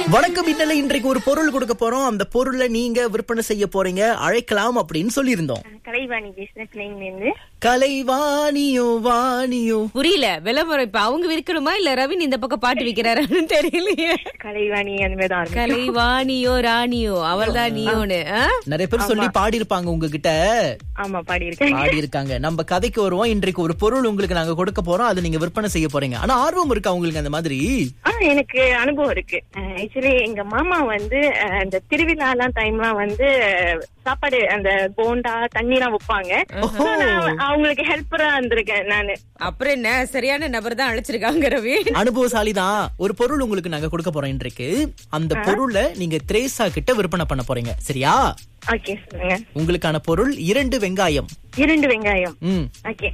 வணக்கம் இன்னல இன்றைக்கு ஒரு பொருள் கொடுக்க போறோம். அந்த பொருளை நீங்க விற்பனை செய்ய போறீங்க, அழைக்கலாம் அப்படின்னு சொல்லியிருந்தோம். கலைவாணி பேசுறேன். கலைவாணியோ வாணியோ புரியல விளம்பரம். இப்ப அவங்க விற்கணுமா இல்ல ரவின் இந்த பக்கம் பாட்டு விக்கிறாருன்னு தெரியலையே. கலைவாணி அந்த கலைவாணியோ ராணியோ அவள்தான் நீயோன்னு நிறைய பேர் சொல்லி பாடி இருப்பாங்க உங்ககிட்ட. ஆமா, பாடி இருக்காங்க. நம்ம கதைக்கு வருவோம். இன்றைக்கு ஒரு பொருள் உங்களுக்கு நாங்க கொடுக்க போறோம், அதை நீங்க விற்பனை செய்ய போறீங்க. ஆனா ஆர்வம் இருக்கா உங்களுக்கு அந்த மாதிரி? எனக்கு அனுபவம் இருக்கு. ஆக்சுவலி எங்க மாமா வந்து அந்த திருவிழாலாம் டைம்லாம் வந்து சாப்பாடு அந்த போண்டா தண்ணி எல்லாம் வைப்பாங்க. அவங்களுக்கு ஹெல்ப்பரா இருந்திருக்கேன் நானு. அப்புறம் என்ன, சரியான நபர் தான் அழைச்சிருக்காங்க ரவி. அனுபவசாலி தான். ஒரு பொருள் உங்களுக்கு நாங்க கொடுக்க போறோம் இன்றைக்கு. அந்த பொருளை நீங்க திரேசா கிட்ட விற்பனை பண்ண போறீங்க, சரியா? ஓகே, சொல்லுங்க. உங்களுக்கான பொருள் 2 வெங்காயம். 2 வெங்காயம். ஓகே,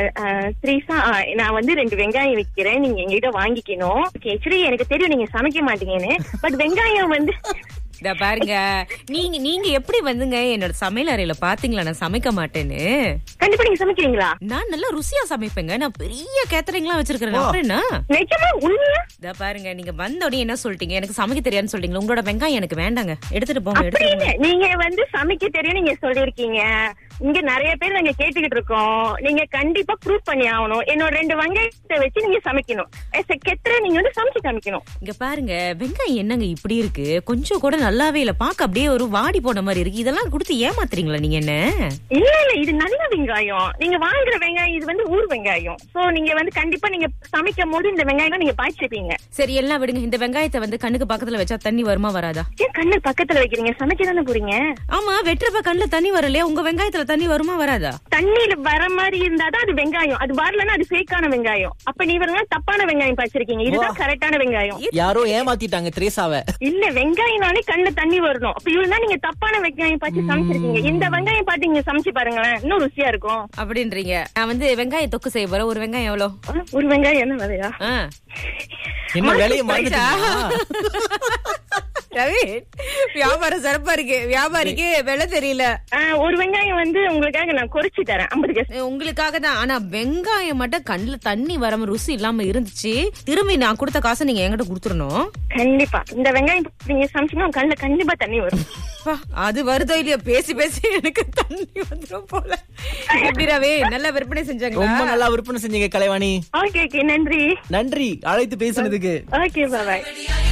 திரேசா, நான் வந்து 2 வெங்காயம் விக்கிறேன், நீங்க எங்கிட்ட வாங்கிக்கணும். ஓகே, ஆக்சுவலி எனக்கு தெரியும் நீங்க சமைக்க மாட்டீங்கன்னு. பட் வெங்காயம் வந்து இத பாருங்க, நீங்க எப்படி வந்துங்க என்னோட சமையல் அறையில பாத்தீங்களா நான் சமைக்க மாட்டேன்னு? கண்டிப்பா நீங்க சமைக்கிறீங்களா? நான் நல்லா ருசியா சமைப்பேங்க. நான் பெரிய கேட்டரிங் எல்லாம் வச்சிருக்கேன். அப்புறம் என்ன? நிஜமா உண்மையா? இத பாருங்க, நீங்க வந்த உடனே என்ன சொல்லிட்டீங்க, எனக்கு சமைக்க தெரியாதுன்னு சொல்லிட்டீங்க. உங்களோட வெங்காயம் எனக்கு வேண்டாங்க, எடுத்துட்டு போங்க. நீங்க வந்து சமைக்க தெரியும் நீங்க சொல்லிருக்கீங்க. இங்க நிறைய பேர் நாங்க கேட்டுக்கிட்டு இருக்கோம். நீங்க கண்டிப்பா ப்ரூவ் பண்ணி ஆகணும். என்னோட 2 வெங்காயத்தை வச்சு நீங்க சமைக்கணும். நீங்க வந்து சமைச்சு காமிக்கணும். இங்க பாருங்க, வெங்காயம் என்னங்க இப்படி இருக்கு, கொஞ்சம் கூட நல்லாவே இல்ல, பாக்க அப்படியே ஒரு வாடி போன மாதிரி இருக்கு. இதெல்லாம் கொடுத்து ஏமாத்துறீங்களா நீங்க என்ன? இல்ல இது நல்ல வெங்காயம். நீங்க வாங்குற வெங்காயம் இது வந்து ஊர் வெங்காயம். சோ நீங்க வந்து கண்டிப்பா நீங்க சமைக்கும் போது இந்த வெங்காயம் நீங்க பாய்ச்சிருப்பீங்க. சரி, எல்லாம் விடுங்க. இந்த வெங்காயத்தை வந்து கண்ணுக்கு பக்கத்துல வச்சா தண்ணி வருமா வராதா? ஏன் கண்ணு பக்கத்துல வைக்கிறீங்க? சமைக்க தானே போறீங்க. ஆமா, வெட்டுறப்ப கண்ணுல தண்ணி வரலையா? உங்க வெங்காயத்துல தண்ணி வருமா வராதா? தண்ணியில வர மாதிரி இருந்தாதான் அது வெங்காயம். அது வரலன்னா அது ஃபேக்கான வெங்காயம். அப்ப நீ வரல தப்பான வெங்காயம் பாய்ச்சிருக்கீங்க. இதுதான் கரெக்டான வெங்காயம். யாரோ ஏமாத்திட்டாங்க திரேசாவை. இல்ல, வெங்காயம்னாலே கண்ணுல தண்ணி வரணும். அப்ப இவ்வளவுதான் நீங்க தப்பான வெங்காயம் பாய்ச்சி சமைச்சிருக்கீங்க. இந்த வெங்காயம் பாத்து நீங்க சமைச்சு பாருங்களேன், இன்னும் ருசியா இருக்கும் அப்படின்றீங்க. நான் வந்து வெங்காயம் தொக்கு செய்ய போறேன். ஒரு வெங்காயம் எவ்வளவு? ஒரு வெங்காயம் என்ன விலையா? என்ன வேலையை மறந்துட்டீங்களா? ரவி, வியாபாரம் சிறப்பா இருக்கு. வியாபாரிக்கு விலை தெரியல. ஒரு வெங்காயம் வந்து உங்களுக்காக நான் குறைச்சி தரேன், 50. உங்களுக்காக தான். ஆனா வெங்காயம் மட்டும் கண்ணுல தண்ணி வராம ருசி இல்லாம இருந்துச்சு. திரும்பி நான் கொடுத்த காசை நீங்க என்கிட்ட கொடுத்துடணும். கண்டிப்பா இந்த வெங்காயம் நீங்க சமைச்சீங்கன்னா கண்ணுல கண்டிப்பா தண்ணி வரும். அது வருதோ இல்லையோ, பேசி பேசி எனக்கு தண்ணி வந்துடும் போல. எப்படி ரவி, நல்லா விற்பனை செஞ்சாங்க? ரொம்ப நல்லா விற்பனை செஞ்சீங்க கலைவாணி. ஓகே, நன்றி. நன்றி அழைத்து பேசுனதுக்கு. ஓகே, பாய்.